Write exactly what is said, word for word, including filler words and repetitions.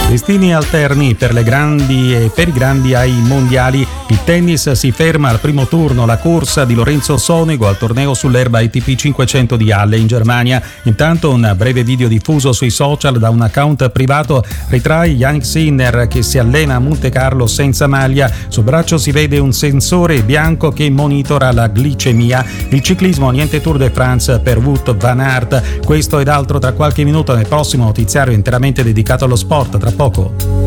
Destini alterni per le grandi e per i grandi ai mondiali. Il tennis si ferma al primo turno, la corsa di Lorenzo Sonego al torneo sull'erba A T P cinquecento di Halle in Germania. Intanto un breve video diffuso sui social da un account privato ritrae Jannik Sinner che si allena a Monte Carlo senza maglia. Sul braccio si vede un sensore bianco che monitora la glicemia. Il ciclismo, niente Tour de France per Wout van Aert. Questo ed altro tra qualche minuto nel prossimo notiziario interamente dedicato allo sport. Tra poco.